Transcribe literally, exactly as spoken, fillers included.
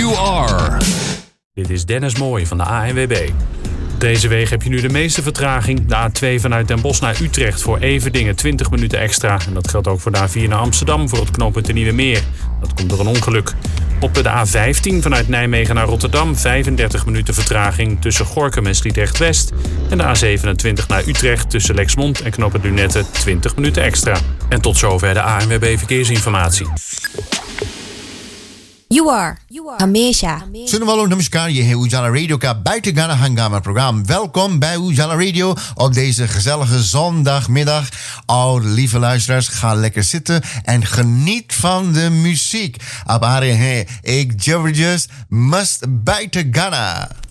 You Are. Dit is Dennis Mooij van de A N W B. Deze week heb je nu de meeste vertraging. De A twee vanuit Den Bosch naar Utrecht voor Everdingen twintig minuten extra. En dat geldt ook voor de A vier naar Amsterdam voor het knooppunt de Nieuwe Meer. Dat komt door een ongeluk. Op de A vijftien vanuit Nijmegen naar Rotterdam vijfendertig minuten vertraging tussen Gorinchem en Sliedrecht-West. En de A zevenentwintig naar Utrecht tussen Lexmond en knooppunt Lunette twintig minuten extra. En tot zover de A N W B Verkeersinformatie. You are, हमेशा. सुनने वालों नमस्कार, ये है उजाला रेडियो का Buiten Ghana Hangama programma. Welkom bij Ujaala Radio op deze gezellige zondagmiddag. Oude lieve luisteraars, ga lekker zitten en geniet van de muziek. Ab are हैं एक जबरदस्त मस्त Buiten Ghana.